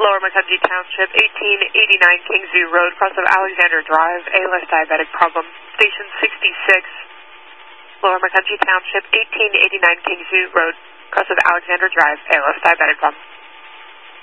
Lower Macungie Township, 1889 Kingsview Road, cross of Alexander Drive, ALS diabetic problem. Station 66, Lower Macungie Township, 1889 Kingsview Road, cross of Alexander Drive, ALS diabetic problem.